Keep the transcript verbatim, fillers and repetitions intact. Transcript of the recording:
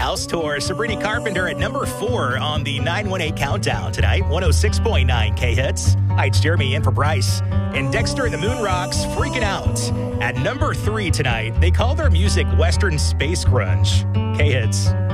House Tour. Sabrina Carpenter at number four on the nine one eight countdown tonight. one oh six point nine K-Hits. Hi, it's Jeremy in for Bryce. And Dexter and the Moon Rocks Freaking Out at number three tonight. They call their music Western Space Grunge. K-Hits.